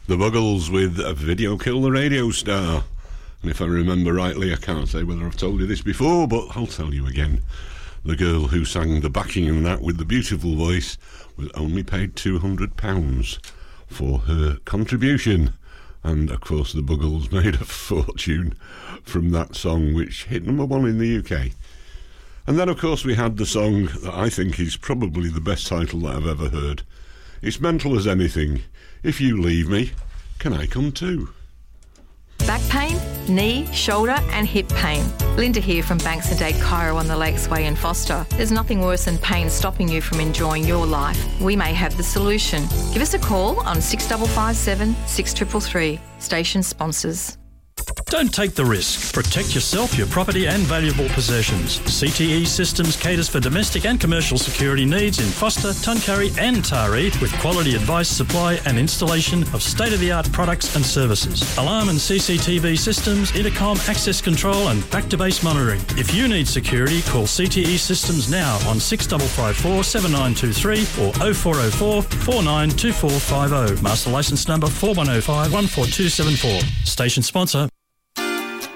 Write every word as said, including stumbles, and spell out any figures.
The Buggles with a Video Kill the Radio Star. And if I remember rightly, I can't say whether I've told you this before, but I'll tell you again. The girl who sang the backing in that with the beautiful voice was only paid two hundred pounds for her contribution. And, of course, the Buggles made a fortune from that song, which hit number one in the U K. And then, of course, we had the song that I think is probably the best title that I've ever heard. It's mental as anything. If you leave me, can I come too? Back pain, knee, shoulder and hip pain. Linda here from Banks and Dade Chiro on the Lakesway in Foster. There's nothing worse than pain stopping you from enjoying your life. We may have the solution. Give us a call on six five five seven, six three three three. Station sponsors. Don't take the risk. Protect yourself, your property and valuable possessions. C T E Systems caters for domestic and commercial security needs in Foster, Tuncurry and Taree with quality advice, supply and installation of state-of-the-art products and services. Alarm and C C T V systems, intercom, access control and back-to-base monitoring. If you need security, call C T E Systems now on six five five four, seven nine two three or oh four oh four, four nine two four five oh. Master licence number four one oh five, one four two seven four. Station sponsor